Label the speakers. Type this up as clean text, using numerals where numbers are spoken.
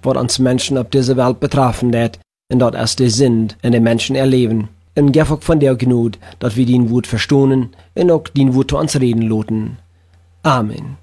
Speaker 1: wat ons Menschen op deze Welt betrafen hat, en dat es die sind in den Menschen erleben. En gef ook van der Gnade, dat wir din Wort verstonen, en ook din Wort zu uns reden loten. Amen.